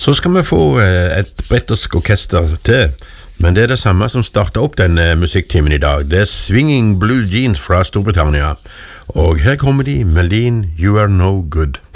Så skal vi få et brettersk orkester til, men det det samme som startet opp denne musikktimen i dag. Det Swinging Blue Jeans fra Storbritannia, og her kommer de, Meline, You Are No Good.